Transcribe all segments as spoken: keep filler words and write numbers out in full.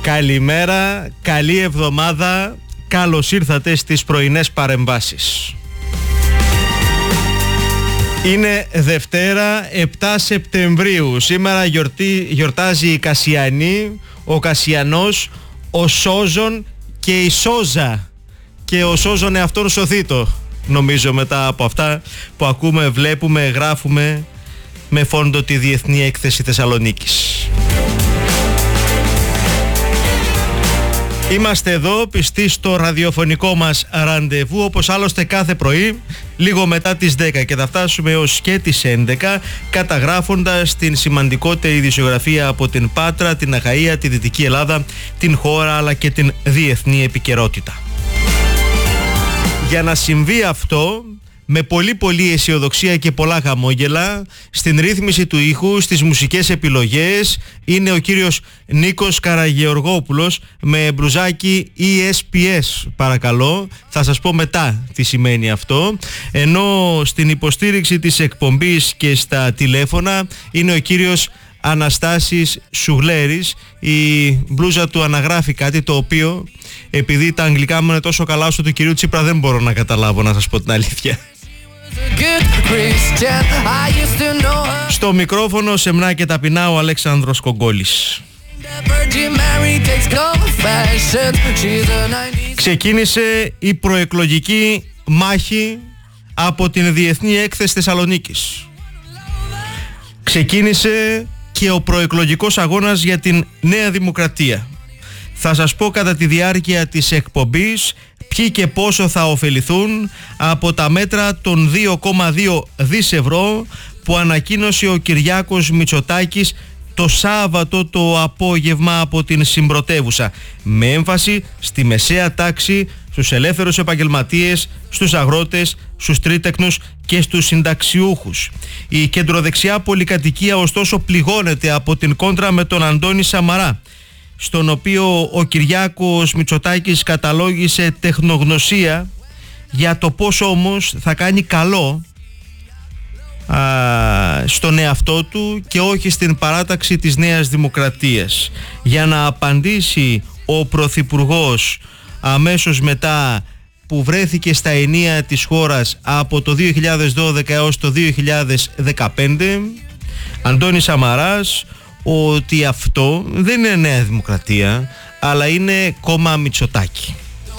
Καλημέρα, καλή εβδομάδα, καλώς ήρθατε στις πρωινές παρεμβάσεις. Είναι Δευτέρα επτά Σεπτεμβρίου. Σήμερα γιορτή, γιορτάζει η Κασιανή, ο Κασιανός, ο Σόζον και η Σόζα. Και ο Σόζον εαυτόν σωθήτο, νομίζω, μετά από αυτά που ακούμε, βλέπουμε, γράφουμε με φόντο τη Διεθνή Έκθεση Θεσσαλονίκης. Είμαστε εδώ πιστοί στο ραδιοφωνικό μας ραντεβού, όπως άλλωστε κάθε πρωί λίγο μετά τις δέκα, και θα φτάσουμε έως και τις έντεκα, καταγράφοντας την σημαντικότερη ειδησιογραφία από την Πάτρα, την Αχαΐα, τη Δυτική Ελλάδα, την χώρα αλλά και την διεθνή επικαιρότητα. Για να συμβεί αυτό, με πολύ πολύ αισιοδοξία και πολλά χαμόγελα, στην ρύθμιση του ήχου, στις μουσικές επιλογές, είναι ο κύριος Νίκος Καραγεωργόπουλος με μπλουζάκι ι ες πι ες, παρακαλώ. Θα σας πω μετά τι σημαίνει αυτό. Ενώ στην υποστήριξη της εκπομπής και στα τηλέφωνα είναι ο κύριος Αναστάσης Σουγλέρης. Η μπλούζα του αναγράφει κάτι το οποίο, επειδή τα αγγλικά μου είναι τόσο καλά όσο του κυρίου Τσίπρα, δεν μπορώ να καταλάβω, να σας πω την αλήθεια. Στο μικρόφωνο σεμνά και ταπεινά ο Αλέξανδρος Κογκόλης. Ξεκίνησε η προεκλογική μάχη από την Διεθνή Έκθεση Θεσσαλονίκης. Ξεκίνησε και ο προεκλογικός αγώνας για την Νέα Δημοκρατία. Θα σας πω κατά τη διάρκεια της εκπομπής ποιοι και πόσο θα ωφεληθούν από τα μέτρα των δύο κόμμα δύο δισεκατομμύρια ευρώ που ανακοίνωσε ο Κυριάκος Μητσοτάκης το Σάββατο το απόγευμα από την Συμπρωτεύουσα, με έμφαση στη μεσαία τάξη, στους ελεύθερους επαγγελματίες, στους αγρότες, στους τρίτεκνους και στους συνταξιούχους. Η κεντροδεξιά πολυκατοικία ωστόσο πληγώνεται από την κόντρα με τον Αντώνη Σαμαρά, στον οποίο ο Κυριάκος Μητσοτάκης καταλόγισε τεχνογνωσία για το πώς όμως θα κάνει καλό α, στον εαυτό του και όχι στην παράταξη της Νέας Δημοκρατίας. Για να απαντήσει ο Πρωθυπουργός αμέσως μετά που βρέθηκε στα ενία της χώρας από το δύο χιλιάδες δώδεκα έως το δύο χιλιάδες δεκαπέντε, Αντώνης Σαμαράς, ότι αυτό δεν είναι Νέα Δημοκρατία, αλλά είναι κόμμα Μητσοτάκη.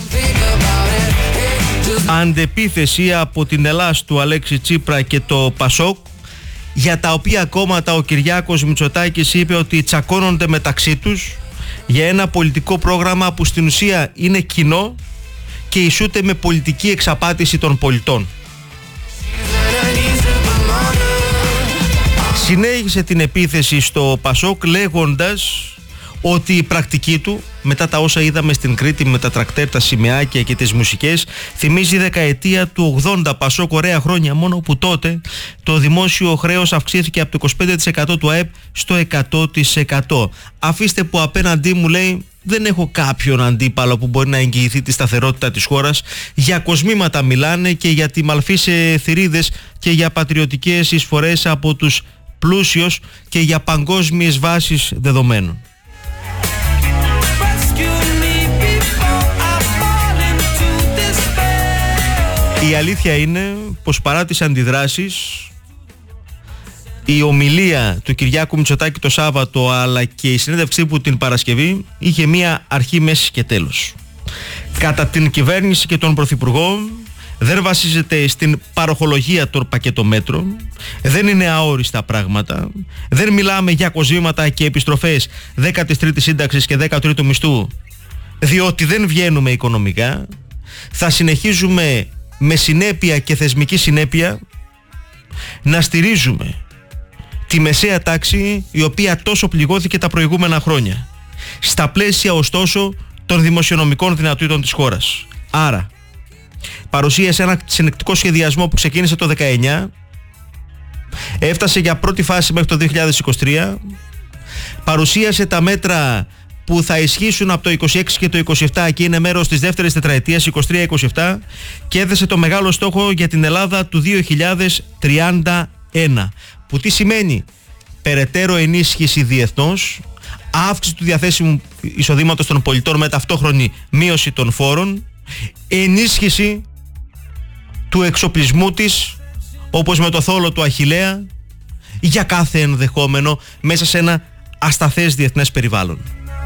Αντεπίθεση από την Ελλάς του Αλέξη Τσίπρα και το Πασόκ, για τα οποία κόμματα ο Κυριάκος Μητσοτάκης είπε ότι τσακώνονται μεταξύ τους για ένα πολιτικό πρόγραμμα που στην ουσία είναι κοινό και ισούται με πολιτική εξαπάτηση των πολιτών. Συνέχισε την επίθεση στο Πασόκ λέγοντας ότι η πρακτική του, μετά τα όσα είδαμε στην Κρήτη με τα τρακτέρ, τα σημαίακια και τις μουσικές, θυμίζει δεκαετία του ογδόντα Πασόκ, ωραία χρόνια, μόνο που τότε το δημόσιο χρέος αυξήθηκε από το είκοσι πέντε τοις εκατό του ΑΕΠ στο εκατό τοις εκατό. Αφήστε που απέναντί μου, λέει, δεν έχω κάποιον αντίπαλο που μπορεί να εγγυηθεί τη σταθερότητα της χώρας. Για κοσμήματα μιλάνε και για τη μαλφή σε θηρίδες και για πατριωτικές εισφορές από τους πλούσιους και για παγκόσμιες βάσεις δεδομένων. Η αλήθεια είναι πως παρά τις αντιδράσεις, η ομιλία του Κυριάκου Μητσοτάκη το Σάββατο αλλά και η συνέντευξή που την Παρασκευή είχε μία αρχή, μέση και τέλος. Κατά την κυβέρνηση και τον Πρωθυπουργό δεν βασίζεται στην παροχολογία των πακετομέτρων, δεν είναι αόριστα πράγματα, δεν μιλάμε για κοσμήματα και επιστροφές δέκατης τρίτης σύνταξης και δέκατου τρίτου μισθού, διότι δεν βγαίνουμε οικονομικά. Θα συνεχίζουμε με συνέπεια και θεσμική συνέπεια να στηρίζουμε τη μεσαία τάξη, η οποία τόσο πληγώθηκε τα προηγούμενα χρόνια, στα πλαίσια ωστόσο των δημοσιονομικών δυνατοτήτων της χώρας. Άρα παρουσίασε ένα συνεκτικό σχεδιασμό που ξεκίνησε το δεκαεννιά, έφτασε για πρώτη φάση μέχρι το δύο χιλιάδες είκοσι τρία, παρουσίασε τα μέτρα που θα ισχύσουν από το είκοσι έξι και το είκοσι επτά και είναι μέρος της δεύτερης τετραετίας είκοσι τρία είκοσι επτά, και έθεσε το μεγάλο στόχο για την Ελλάδα του δύο χιλιάδες τριάντα ένα, που τι σημαίνει? Περαιτέρω ενίσχυση διεθνώς, αύξηση του διαθέσιμου εισοδήματος των πολιτών με ταυτόχρονη μείωση των φόρων, ενίσχυση του εξοπλισμού της, όπως με το θόλο του Αχιλλέα, για κάθε ενδεχόμενο μέσα σε ένα ασταθές διεθνές περιβάλλον.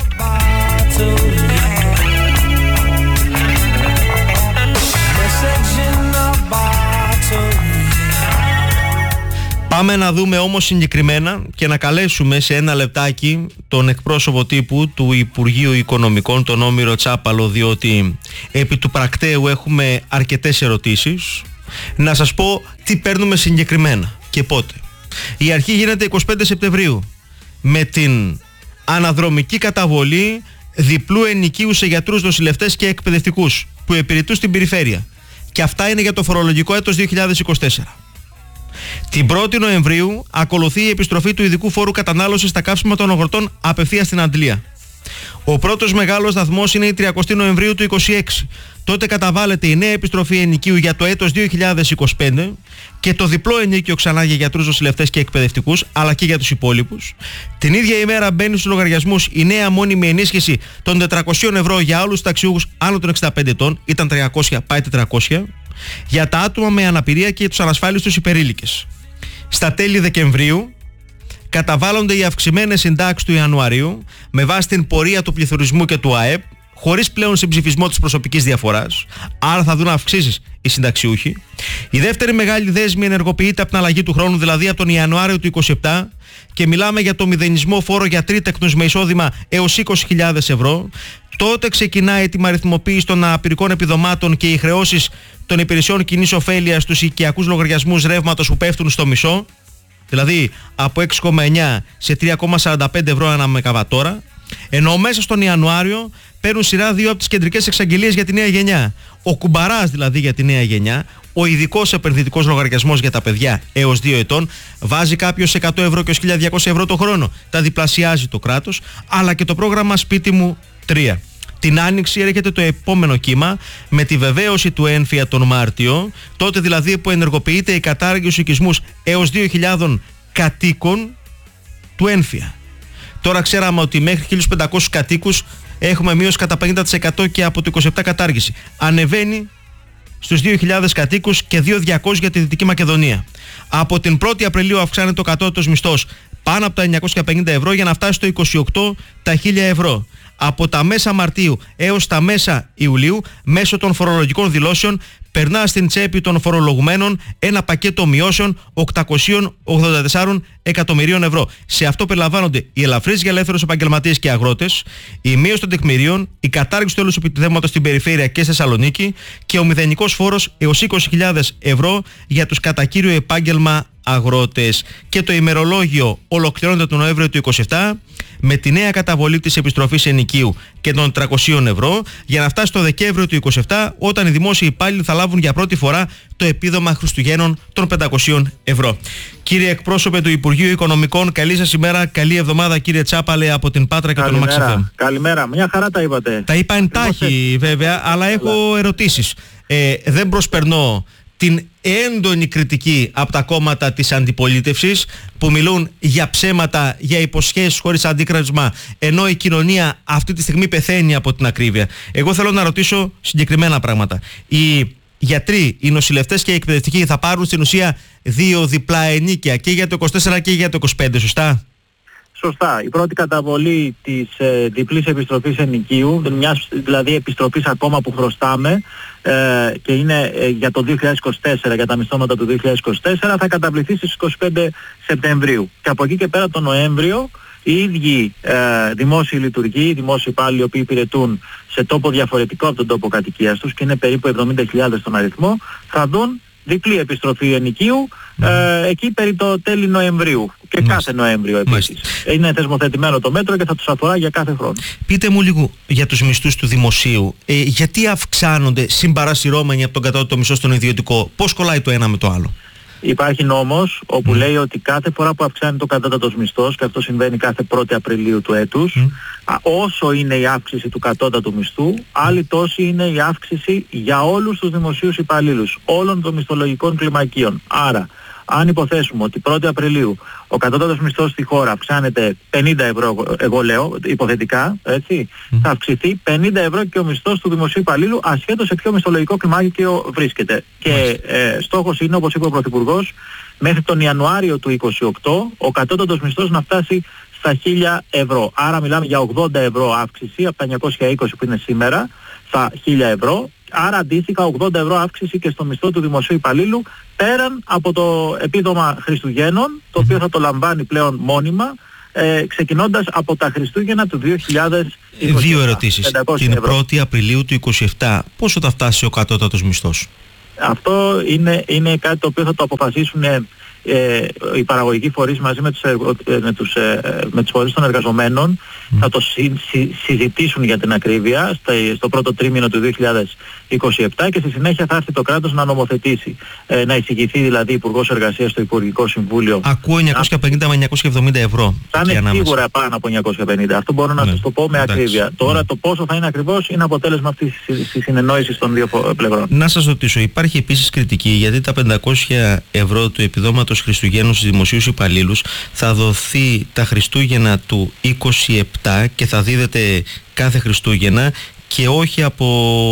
Πάμε να δούμε όμως συγκεκριμένα και να καλέσουμε σε ένα λεπτάκι τον εκπρόσωπο τύπου του Υπουργείου Οικονομικών, τον Όμηρο Τσάπαλο, διότι επί του πρακτέου έχουμε αρκετές ερωτήσεις. Να σας πω τι παίρνουμε συγκεκριμένα και πότε. Η αρχή γίνεται εικοστή πέμπτη Σεπτεμβρίου με την αναδρομική καταβολή διπλού ενοικίου σε γιατρούς, νοσηλευτές και εκπαιδευτικούς που υπηρετούν στην περιφέρεια. Και αυτά είναι για το φορολογικό έτος δύο χιλιάδες είκοσι τέσσερα. Την πρώτη Νοεμβρίου ακολουθεί η επιστροφή του ειδικού φόρου κατανάλωσης στα καύσιμα των αγροτών απευθείας στην αντλία. Ο πρώτος μεγάλος σταθμός είναι η τριαντάτη Νοεμβρίου του είκοσι έξι. Τότε καταβάλλεται η νέα επιστροφή ενοικίου για το έτος δύο χιλιάδες είκοσι πέντε και το διπλό ενίκιο ξανά για γιατρούς, νοσηλευτές και εκπαιδευτικούς, αλλά και για τους υπόλοιπους. Την ίδια ημέρα μπαίνει στους λογαριασμούς η νέα μόνιμη ενίσχυση των τετρακοσίων ευρώ για όλους τους ταξιούχους άνω των εξήντα πέντε ετών, ήταν τριακόσια, πάει τετρακόσια, για τα άτομα με αναπηρία και τους ανασφάλιστους υπερήλικες. Στα τέλη Δεκεμβρίου καταβάλλονται οι αυξημένες συντάξεις του Ιανουαρίου με βάση την πορεία του πληθωρισμού και του ΑΕΠ, χωρίς πλέον συμψηφισμό της προσωπικής διαφοράς, άρα θα δουν αυξήσεις οι συνταξιούχοι. Η δεύτερη μεγάλη δέσμη ενεργοποιείται από την αλλαγή του χρόνου, δηλαδή από τον Ιανουάριο του είκοσι επτά, και μιλάμε για το μηδενισμό φόρο για τρίτεκνους με εισόδημα έως είκοσι χιλιάδες ευρώ. Τότε ξεκινάει η τιμαριθμοποίηση των αναπηρικών επιδομάτων και οι χρεώσεις των υπηρεσιών κοινής ωφέλειας στους οικιακούς λογαριασμούς ρεύματος που πέφτουν στο μισό, δηλαδή από έξι κόμμα εννιά σε τρία κόμμα σαράντα πέντε ευρώ ανά μεγαβατόρα, ενώ μέσα στον Ιανουάριο παίρνουν σειρά δύο από τις κεντρικές εξαγγελίες για τη νέα γενιά. Ο κουμπαράς δηλαδή για τη νέα γενιά, ο ειδικός επενδυτικός λογαριασμός για τα παιδιά έως δύο ετών, βάζει κάποιος εκατό ευρώ και ως χίλια διακόσια ευρώ το χρόνο. Τα διπλασιάζει το κράτος, αλλά και το πρόγραμμα Σπίτι μου τρία. Την Άνοιξη έρχεται το επόμενο κύμα με τη βεβαίωση του ΕΝΦΙΑ τον Μάρτιο, τότε δηλαδή που ενεργοποιείται η κατάργηση στους οικισμούς έως δύο χιλιάδες κατοίκων του ΕΝΦΙΑ. Τώρα ξέραμε ότι μέχρι χίλιους πεντακόσιους κατοίκους έχουμε μείωση κατά πενήντα τοις εκατό και από το είκοσι επτά κατάργηση. Ανεβαίνει στους δύο χιλιάδες κατοίκους και δύο χιλιάδες διακόσιους για τη Δυτική Μακεδονία. Από την πρώτη Απριλίου αυξάνεται ο κατώτατος μισθός πάνω από τα εννιακόσια πενήντα ευρώ για να φτάσει στο είκοσι οκτώ τα χίλια ευρώ. Από τα μέσα Μαρτίου έως τα μέσα Ιουλίου, μέσω των φορολογικών δηλώσεων, περνά στην τσέπη των φορολογουμένων ένα πακέτο μειώσεων οκτακόσια ογδόντα τέσσερα εκατομμυρίων ευρώ. Σε αυτό περιλαμβάνονται οι ελαφρύς για ελεύθερους επαγγελματίες και αγρότες, η μείωση των τεκμηρίων, η κατάργηση του τέλους επιτιδεύματος στην περιφέρεια και στη Θεσσαλονίκη και ο μηδενικός φόρος έως είκοσι χιλιάδες ευρώ για τους κατά κύριο επάγγελμα αγρότες. Και το ημερολόγιο ολοκληρώνεται τον Νοέμβριο του είκοσι επτά με τη νέα καταβολή της επιστροφής ενοικίου και των τριακοσίων ευρώ για να φτάσει το Δεκέμβριο του είκοσι επτά, όταν οι δημόσιοι υπάλληλοι θα λάβουν για πρώτη φορά το επίδομα Χριστουγέννων των πεντακοσίων ευρώ. Κύριε εκπρόσωπε του Υπουργείου Οικονομικών, καλή σας ημέρα, καλή εβδομάδα κύριε Τσάπαλε από την Πάτρα και τον Max εφ εμ. Καλημέρα, μια χαρά τα είπατε. Τα είπα εντάχει βέβαια, αλλά έχω ερωτήσεις. Ε, δεν προσπερνώ την έντονη κριτική από τα κόμματα της αντιπολίτευσης που μιλούν για ψέματα, για υποσχέσεις χωρίς αντίκρισμα, ενώ η κοινωνία αυτή τη στιγμή πεθαίνει από την ακρίβεια. Εγώ θέλω να ρωτήσω συγκεκριμένα πράγματα. Οι γιατροί, οι νοσηλευτές και οι εκπαιδευτικοί θα πάρουν στην ουσία δύο διπλά ενίκια και για το είκοσι τέσσερα και για το είκοσι πέντε, σωστά? Σωστά. Η πρώτη καταβολή της ε, διπλής επιστροφής ενοικίου, μιας δηλαδή επιστροφής ακόμα που χρωστάμε ε, και είναι ε, για το δύο χιλιάδες είκοσι τέσσερα, για τα μισθώματα του δύο χιλιάδες είκοσι τέσσερα, θα καταβληθεί στις είκοσι πέντε Σεπτεμβρίου. Και από εκεί και πέρα τον Νοέμβριο οι ίδιοι ε, δημόσιοι λειτουργοί, οι δημόσιοι υπάλληλοι οι οποίοι υπηρετούν σε τόπο διαφορετικό από τον τόπο κατοικίας τους και είναι περίπου εβδομήντα χιλιάδες στον αριθμό, θα δουν διπλή επιστροφή ενοικίου ε, εκεί περί το τέλη Νοεμβρίου και Μάλιστα. κάθε Νοέμβριο επίσης. Μάλιστα. Είναι θεσμοθετημένο το μέτρο και θα τους αφορά για κάθε χρόνο. Πείτε μου λίγο για τους μισθούς του δημοσίου. Ε, γιατί αυξάνονται συμπαρασυρώμενοι από τον κατώτατο μισθό στον ιδιωτικό? Πώς κολλάει το ένα με το άλλο? Υπάρχει νόμος όπου mm. λέει ότι κάθε φορά που αυξάνει το κατώτατος μισθός, και αυτό συμβαίνει κάθε πρώτη Απριλίου του έτους, mm. α, όσο είναι η αύξηση του κατώτατου μισθού, άλλη τόση είναι η αύξηση για όλους τους δημοσίους υπαλλήλους, όλων των μισθολογικών κλιμακίων. Άρα, Αν υποθέσουμε ότι πρώτη Απριλίου ο κατώτατος μισθός στη χώρα αυξάνεται πενήντα ευρώ, εγώ λέω, υποθετικά, έτσι, mm. θα αυξηθεί πενήντα ευρώ και ο μισθός του δημοσίου υπαλλήλου ασχέτως σε ποιο μισθολογικό κλιμάκιο βρίσκεται. Mm. Και ε, στόχος είναι, όπως είπε ο Πρωθυπουργός, μέχρι τον Ιανουάριο του είκοσι οκτώ ο κατώτατος μισθός να φτάσει στα χίλια ευρώ. Άρα μιλάμε για ογδόντα ευρώ αύξηση από τα εννιακόσια είκοσι που είναι σήμερα στα χίλια ευρώ. Άρα αντίστοιχα ογδόντα ευρώ αύξηση και στο μισθό του δημοσίου υπαλλήλου, πέραν από το επίδομα Χριστουγέννων, το οποίο θα το λαμβάνει πλέον μόνιμα, ε, ξεκινώντας από τα Χριστούγεννα του δύο χιλιάδες είκοσι. Δύο ερωτήσεις. Την πρώτη Απριλίου του είκοσι επτά, πόσο θα φτάσει ο κατώτατος μισθός? Αυτό είναι, είναι κάτι το οποίο θα το αποφασίσουν ε, ε, οι παραγωγικοί φορείς μαζί με τους, ε, με τους, ε, με τους φορείς των εργαζομένων. Mm. Θα το συ, συ, συζητήσουν για την ακρίβεια στο, στο πρώτο τρίμηνο του δύο χιλιάδες είκοσι επτά και στη συνέχεια θα έρθει το κράτος να νομοθετήσει, ε, να εισηγηθεί δηλαδή Υπουργός Εργασίας στο Υπουργικό Συμβούλιο. Ακούω εννιακόσια πενήντα με εννιακόσια εβδομήντα ευρώ. Θα είναι σίγουρα πάνω από εννιακόσια πενήντα. Αυτό μπορώ να ναι. σας το πω με Εντάξει. ακρίβεια. Τώρα mm. το πόσο θα είναι ακριβώς είναι αποτέλεσμα αυτής της συνεννόησης των δύο πλευρών. Να σας ρωτήσω, υπάρχει επίσης κριτική γιατί τα πεντακόσια ευρώ του επιδόματος Χριστουγέννου στους δημοσίους υπαλλήλους θα δοθεί τα Χριστούγεννα του είκοσι επτά και θα δίδεται κάθε Χριστούγεννα και όχι από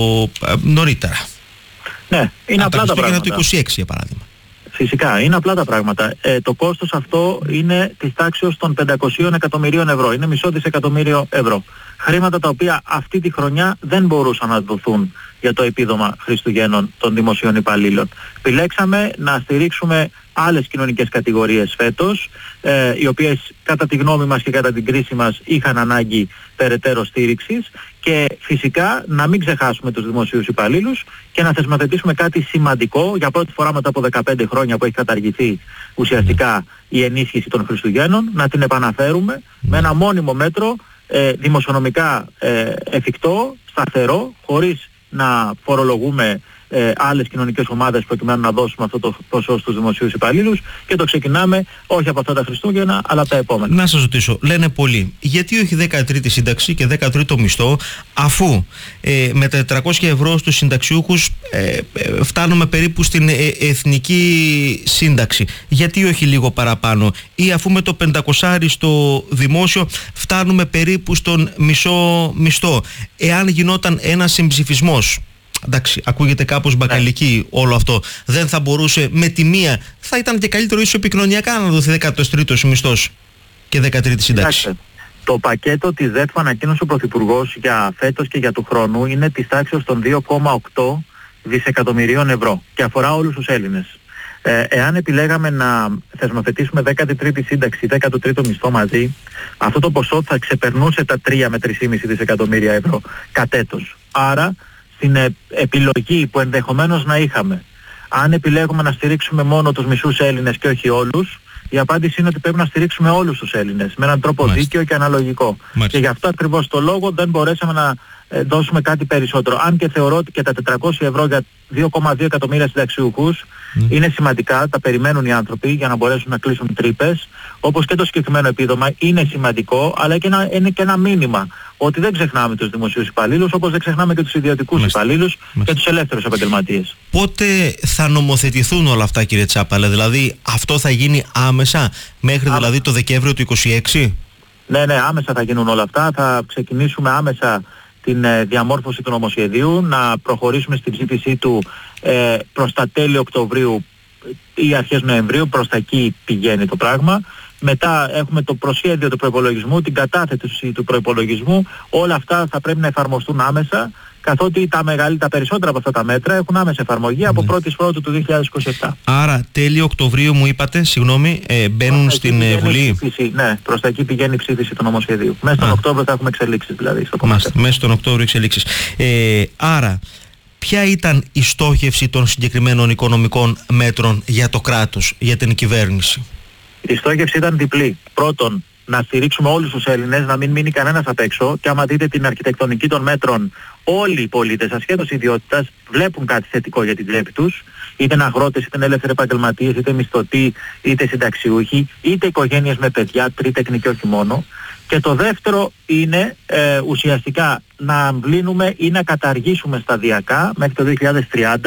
α, νωρίτερα. Ναι, είναι απλά τα πράγματα. του είκοσι έξι για παράδειγμα. Φυσικά, είναι απλά τα πράγματα. Ε, το κόστος αυτό είναι της τάξης των πεντακόσια εκατομμυρίων ευρώ. Είναι μισό δισεκατομμύριο ευρώ. Χρήματα τα οποία αυτή τη χρονιά δεν μπορούσαν να δοθούν για το επίδομα Χριστουγέννων των δημοσίων υπαλλήλων. Επιλέξαμε να στηρίξουμε άλλες κοινωνικές κατηγορίες φέτος, ε, οι οποίες κατά τη γνώμη μας και κατά την κρίση μας είχαν ανάγκη περαιτέρω στήριξης και φυσικά να μην ξεχάσουμε τους δημοσίους υπαλλήλους και να θεσμοθετήσουμε κάτι σημαντικό για πρώτη φορά μετά από δεκαπέντε χρόνια που έχει καταργηθεί ουσιαστικά η ενίσχυση των Χριστουγέννων, να την επαναφέρουμε με ένα μόνιμο μέτρο ε, δημοσιονομικά ε, εφικτό, σταθερό, χωρίς να φορολογούμε ε, άλλες κοινωνικές ομάδες προκειμένου να δώσουμε αυτό το ποσό στους δημοσίους υπαλλήλους και το ξεκινάμε όχι από αυτά τα Χριστούγεννα αλλά από τα επόμενα. Να σας ρωτήσω, λένε πολλοί, γιατί όχι δέκατη τρίτη σύνταξη και δέκατη τρίτο μισθό αφού ε, με τα τετρακόσια ευρώ στους συνταξιούχους ε, ε, φτάνουμε περίπου στην ε, εθνική σύνταξη, γιατί όχι λίγο παραπάνω, ή αφού με το πεντακόσια στο δημόσιο φτάνουμε περίπου στον μισό μισθό. Εάν γινόταν ένας συμψηφισμός, εντάξει, ακούγεται κάπως μπακαλική ναι. όλο αυτό, δεν θα μπορούσε με τη μία, θα ήταν και καλύτερο ίσως επικοινωνιακά να δοθεί δέκατος τρίτος μισθός και δέκατη τρίτη σύνταξη? Κοιτάξτε, το πακέτο της ΔΕΤ που ανακοίνωσε ο Πρωθυπουργός για φέτος και για του χρόνου είναι της τάξης των δύο κόμμα οκτώ δισεκατομμυρίων ευρώ και αφορά όλους τους Έλληνες. Ε, εάν επιλέγαμε να θεσμοθετήσουμε δέκατη τρίτη σύνταξη, δέκατο τρίτο μισθό μαζί, αυτό το ποσό θα ξεπερνούσε τα τρία με τρία κόμμα πέντε δισεκατομμύρια ευρώ κατ' έτος. Άρα στην ε, επιλογή που ενδεχομένως να είχαμε, αν επιλέγουμε να στηρίξουμε μόνο τους μισούς Έλληνες και όχι όλους, η απάντηση είναι ότι πρέπει να στηρίξουμε όλους τους Έλληνες με έναν τρόπο Μάλιστα. δίκαιο και αναλογικό. Μάλιστα. Και γι' αυτό ακριβώς το λόγο δεν μπορέσαμε να ε, δώσουμε κάτι περισσότερο. Αν και θεωρώ ότι και τα τετρακόσια ευρώ για δύο κόμμα δύο εκατομμύρια συνταξιούχους mm. είναι σημαντικά, τα περιμένουν οι άνθρωποι για να μπορέσουν να κλείσουν τρύπες, όπως και το συγκεκριμένο επίδομα είναι σημαντικό, αλλά και ένα, είναι και ένα μήνυμα ότι δεν ξεχνάμε τους δημοσίους υπαλλήλους, όπως δεν ξεχνάμε και τους ιδιωτικούς υπαλλήλους και τους ελεύθερους επαγγελματίες. Πότε θα νομοθετηθούν όλα αυτά, κύριε Τσάπαλε, δηλαδή αυτό θα γίνει άμεσα, μέχρι Ά... δηλαδή το Δεκέμβριο του είκοσι έξι? Ναι, ναι, άμεσα θα γίνουν όλα αυτά, θα ξεκινήσουμε άμεσα την ε, διαμόρφωση του νομοσχεδίου, να προχωρήσουμε στην ψήφισή του ε, προς τα τέλη Οκτωβρίου ή αρχές Νοεμβρίου, προς τα εκεί πηγαίνει το πράγμα. Μετά έχουμε το προσχέδιο του προϋπολογισμού, την κατάθεση του προϋπολογισμού, όλα αυτά θα πρέπει να εφαρμοστούν άμεσα, καθότι τα μεγαλύτερα, τα περισσότερα από αυτά τα μέτρα έχουν άμεση εφαρμογή από ναι. πρώτη Πρώτου του δύο χιλιάδες είκοσι επτά. Άρα τέλη Οκτωβρίου μου είπατε, συγγνώμη, ε, μπαίνουν προς στην Βουλή. Ψήφιση, ναι, προς τα εκεί πηγαίνει η ψήφιση του νομοσχεδίου. Μέσα στον Οκτώβριο θα έχουμε εξελίξεις δηλαδή. Στο Μάλιστα, μέσα στον Οκτώβριο εξελίξεις. Ε, άρα, ποια ήταν η στόχευση των συγκεκριμένων οικονομικών μέτρων για το κράτος, για την κυβέρνηση? Η στόχευση ήταν διπλή. Πρώτον, να στηρίξουμε όλους τους Έλληνες, να μην μείνει κανένας απ' έξω, και άμα δείτε την αρχιτεκτονική των μέτρων, όλοι οι πολίτες ασχέτως ιδιότητας βλέπουν κάτι θετικό για την τσέπη τους, είτε είναι αγρότες, είτε είναι ελεύθεροι επαγγελματίες, είτε μισθωτοί, είτε συνταξιούχοι, είτε οικογένειες με παιδιά, τρίτεκνοι και όχι μόνο. Και το δεύτερο είναι ε, ουσιαστικά να αμβλύνουμε ή να καταργήσουμε σταδιακά μέχρι το δύο χιλιάδες τριάντα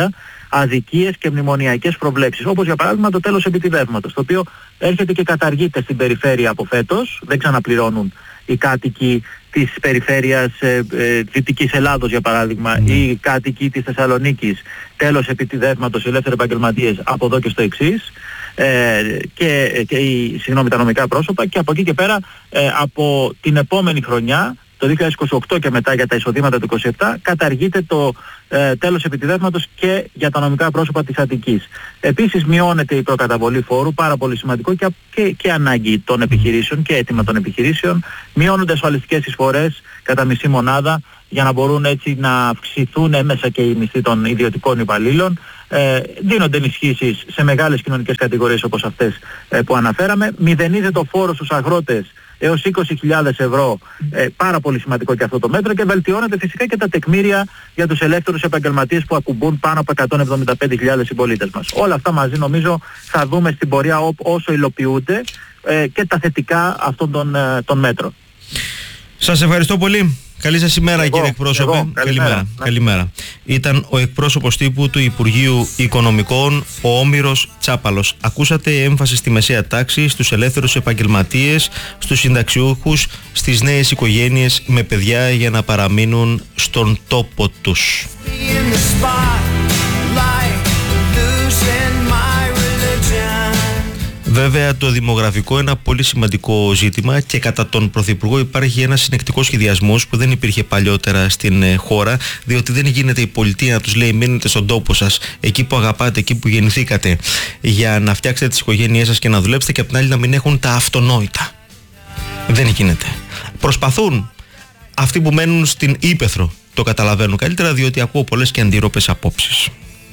αδικίες και μνημονιακές προβλέψεις. Όπως για παράδειγμα το τέλος επιτιδεύματος, το οποίο έρχεται και καταργείται στην περιφέρεια από φέτος, δεν ξαναπληρώνουν οι κάτοικοι της περιφέρειας ε, ε, Δυτικής Ελλάδος για παράδειγμα mm. ή οι κάτοικοι της Θεσσαλονίκης τέλος επιτιδεύματος, οι ελεύθεροι επαγγελματίες από εδώ και στο εξής ε, και, και οι, συγγνώμη, τα νομικά πρόσωπα, και από εκεί και πέρα ε, από την επόμενη χρονιά το δύο χιλιάδες είκοσι οκτώ και μετά για τα εισοδήματα του είκοσι επτά καταργείται το ε, τέλος επιτιδεύματος και για τα νομικά πρόσωπα της Αττικής. Επίσης μειώνεται η προκαταβολή φόρου, πάρα πολύ σημαντικό, και, και, και ανάγκη των επιχειρήσεων και αίτημα των επιχειρήσεων. Μειώνονται ασφαλιστικές εισφορές κατά μισή μονάδα για να μπορούν έτσι να αυξηθούν έμεσα και οι μισθοί των ιδιωτικών υπαλλήλων. Ε, δίνονται ενισχύσεις σε μεγάλες κοινωνικές κατηγορίες όπως αυτές ε, που αναφέραμε. Μηδενίζεται το φόρο στους αγρότες έως είκοσι χιλιάδες ευρώ, ε, πάρα πολύ σημαντικό και αυτό το μέτρο, και βελτιώνεται φυσικά και τα τεκμήρια για τους ελεύθερους επαγγελματίες που ακουμπούν πάνω από εκατόν εβδομήντα πέντε χιλιάδες συμπολίτες μας. Όλα αυτά μαζί νομίζω θα δούμε στην πορεία όσο υλοποιούνται ε, και τα θετικά αυτών των, ε, των μέτρων. Σας ευχαριστώ πολύ. Καλή σας ημέρα, εγώ, κύριε εκπρόσωπε. Εγώ, καλημέρα. Καλημέρα. καλημέρα. Ήταν ο εκπρόσωπος τύπου του Υπουργείου Οικονομικών, ο Όμηρος Τσάπαλος. Ακούσατε έμφαση στη μεσαία τάξη, στους ελεύθερους επαγγελματίες, στους συνταξιούχους, στις νέες οικογένειες με παιδιά για να παραμείνουν στον τόπο τους. Βέβαια, το δημογραφικό είναι ένα πολύ σημαντικό ζήτημα και κατά τον Πρωθυπουργό υπάρχει ένας συνεκτικός σχεδιασμός που δεν υπήρχε παλιότερα στην ε, χώρα, διότι δεν γίνεται η πολιτεία να τους λέει μείνετε στον τόπο σας, εκεί που αγαπάτε, εκεί που γεννηθήκατε, για να φτιάξετε τις οικογένειές σας και να δουλέψετε, και απ' την άλλη να μην έχουν τα αυτονόητα. Δεν γίνεται. Προσπαθούν. Αυτοί που μένουν στην ύπαιθρο το καταλαβαίνουν καλύτερα, διότι ακούω πολλές και αντιρρόπες απόψεις.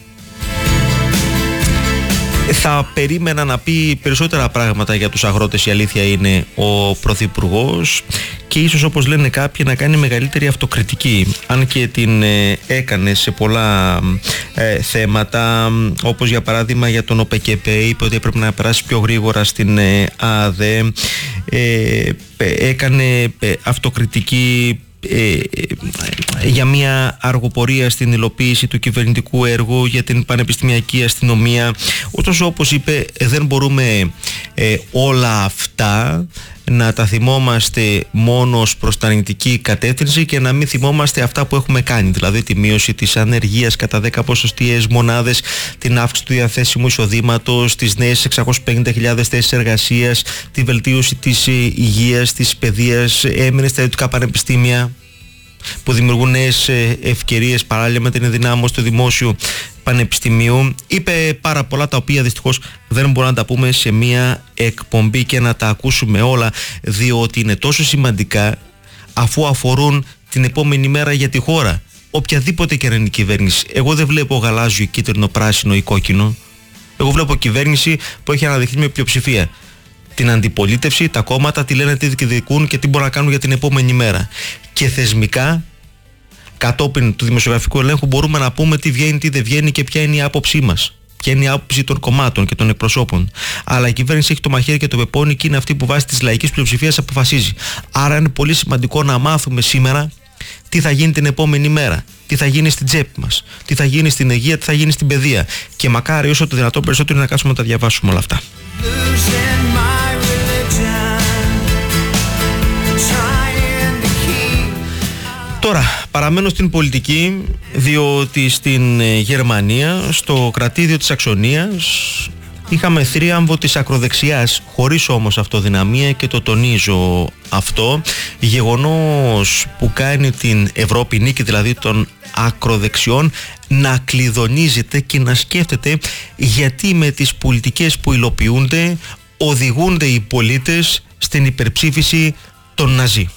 Θα περίμενα να πει περισσότερα πράγματα για τους αγρότες, η αλήθεια είναι, ο Πρωθυπουργός, και ίσως, όπως λένε κάποιοι, να κάνει μεγαλύτερη αυτοκριτική, αν και την ε, έκανε σε πολλά ε, θέματα, όπως για παράδειγμα για τον ΟΠΕΚΕΠΕ, είπε ότι έπρεπε να περάσει πιο γρήγορα στην ε, ΑΔΕ, ε, έκανε ε, αυτοκριτική Ε, για μια αργοπορία στην υλοποίηση του κυβερνητικού έργου για την πανεπιστημιακή αστυνομία. Ωστόσο, όπως είπε, δεν μπορούμε ε, όλα αυτά να τα θυμόμαστε μόνο προς την αρνητική κατεύθυνση και να μην θυμόμαστε αυτά που έχουμε κάνει, δηλαδή τη μείωση της ανεργίας κατά δέκα ποσοστιαίες μονάδες, την αύξηση του διαθέσιμου εισοδήματος, τις νέες εξακόσιες πενήντα χιλιάδες θέσεις εργασίας, τη βελτίωση της υγείας, της παιδείας, έμεινε στα ιδιωτικά πανεπιστήμια που δημιουργούν νέες ευκαιρίες παράλληλα με την ενδυνάμωση του δημόσιου πανεπιστημίου. Είπε πάρα πολλά τα οποία δυστυχώς δεν μπορούμε να τα πούμε σε μία εκπομπή και να τα ακούσουμε όλα, διότι είναι τόσο σημαντικά αφού αφορούν την επόμενη μέρα για τη χώρα. Οποιαδήποτε και να είναι η κυβέρνηση. Εγώ δεν βλέπω γαλάζιο, κίτρινο, πράσινο ή κόκκινο. Εγώ βλέπω κυβέρνηση που έχει αναδειχθεί με πλειοψηφία. Την αντιπολίτευση, τα κόμματα, τι λένε, τι διεκδικούν και τι μπορούν να κάνουν για την επόμενη μέρα. Και θεσμικά, κατόπιν του δημοσιογραφικού ελέγχου, μπορούμε να πούμε τι βγαίνει, τι δεν βγαίνει και ποια είναι η άποψή μας. Ποια είναι η άποψη των κομμάτων και των εκπροσώπων. Αλλά η κυβέρνηση έχει το μαχαίρι και το πεπόνι και είναι αυτή που βάσει της λαϊκής πλειοψηφίας αποφασίζει. Άρα είναι πολύ σημαντικό να μάθουμε σήμερα τι θα γίνει την επόμενη μέρα. Τι θα γίνει στην τσέπη μας, τι θα γίνει στην υγεία, τι θα γίνει στην παιδεία. Και μακάρι όσο το δυνατόν περισσότερο να κάτσουμε να τα διαβάσουμε όλα αυτά. Τώρα, παραμένω στην πολιτική, διότι στην Γερμανία, στο κρατήδιο της Αξονίας, είχαμε θρίαμβο της ακροδεξιάς, χωρίς όμως αυτοδυναμία, και το τονίζω αυτό, γεγονός που κάνει την Ευρώπη, νίκη δηλαδή των ακροδεξιών, να κλειδονίζεται και να σκέφτεται γιατί με τις πολιτικές που υλοποιούνται οδηγούνται οι πολίτες στην υπερψήφιση των Ναζί.